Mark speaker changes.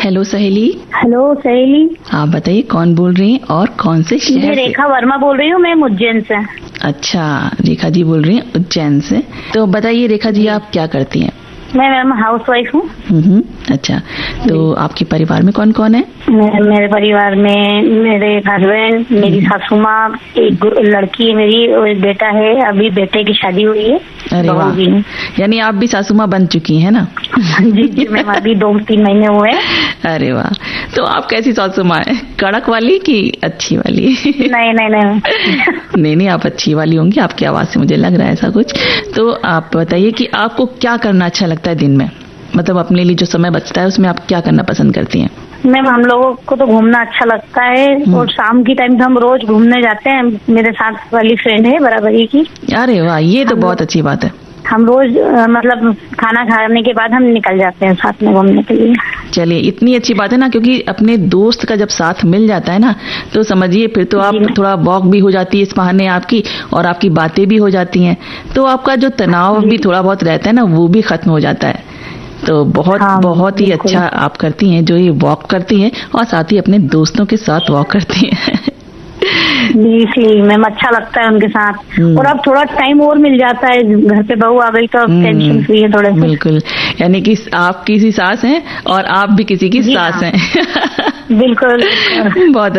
Speaker 1: Hello सहेली।
Speaker 2: Hello सहेली।
Speaker 1: आप बताइए कौन बोल रही हैं और कौन से शहर से?
Speaker 2: मैं रेखा वर्मा बोल रही हूँ, मैं उज्जैन से।
Speaker 1: अच्छा, रेखा जी बोल रही हैं उज्जैन से। तो बताइए रेखा जी, आप क्या करती हैं?
Speaker 2: मैं मैम हाउस वाइफ हूँ।
Speaker 1: अच्छा, तो आपके परिवार में कौन कौन है?
Speaker 2: मेरे परिवार में मेरे हस्बैंड, मेरी सासू माँ, एक लड़की है मेरी और एक बेटा है। अभी बेटे की शादी हुई है।
Speaker 1: अरे वाह, यानी आप भी सासू माँ बन चुकी हैं ना?
Speaker 2: जी जी मैम, अभी 2-3 महीने हुए।
Speaker 1: अरे वाह, तो आप कैसी सासू माँ है? कड़क वाली कि अच्छी वाली?
Speaker 2: नहीं नहीं नहीं
Speaker 1: नहीं, आप अच्छी वाली होंगी, आपकी आवाज से मुझे लग रहा है ऐसा कुछ। तो आप बताइए कि आपको क्या करना अच्छा लगता है दिन में, मतलब अपने लिए जो समय बचता है उसमें आप क्या करना पसंद करती हैं?
Speaker 2: मैम हम लोगों को तो घूमना अच्छा लगता है और शाम की टाइम तो हम रोज घूमने जाते हैं। मेरे साथ वाली फ्रेंड है बराबरी की।
Speaker 1: अरे वाह, ये तो बहुत अच्छी बात है।
Speaker 2: हम रोज मतलब खाना खाने के बाद हम निकल जाते हैं साथ में घूमने के लिए।
Speaker 1: चलिए, इतनी अच्छी बात है ना, क्योंकि अपने दोस्त का जब साथ मिल जाता है ना, तो समझिए फिर तो आप थोड़ा वॉक भी हो जाती है इस बहाने आपकी, और आपकी बातें भी हो जाती हैं, तो आपका जो तनाव भी थोड़ा बहुत रहता है ना, वो भी खत्म हो जाता है। तो बहुत ही अच्छा आप करती हैं जो ये वॉक करती हैं और साथ ही अपने दोस्तों के साथ वॉक करती हैं।
Speaker 2: इसलिए मैम अच्छा लगता है उनके साथ। और अब थोड़ा टाइम और मिल जाता है, घर पे बहू आ गई तो अब टेंशन फ्री है थोड़े से।
Speaker 1: बिल्कुल, यानी कि आप किसी सास हैं और आप भी किसी की सास हैं।
Speaker 2: बिल्कुल।
Speaker 1: बहुत